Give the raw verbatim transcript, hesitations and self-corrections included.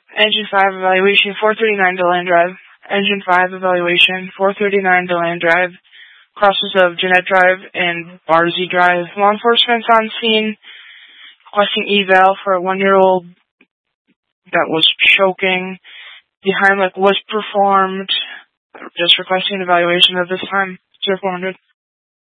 Engine five evaluation, four thirty-nine Deland Drive. Engine five evaluation, four thirty-nine Deland Drive. Crosses of Jeanette Drive and Barzy Drive. Law enforcement's on scene, requesting eval for a one-year-old that was choking. The Heimlich was performed. Just requesting an evaluation of this time. zero four hundred.